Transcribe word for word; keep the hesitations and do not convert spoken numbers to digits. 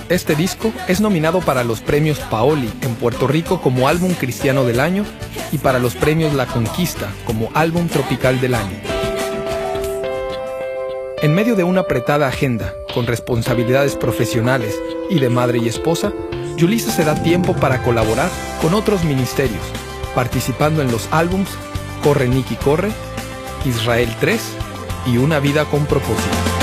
Este disco es nominado para los premios Paoli en Puerto Rico como Álbum Cristiano del Año y para los premios La Conquista como Álbum Tropical del Año. En medio de una apretada agenda, con responsabilidades profesionales y de madre y esposa, Yulisa se da tiempo para colaborar con otros ministerios, participando en los álbums Corre Nicky Corre, Israel tres y Una Vida con Propósito.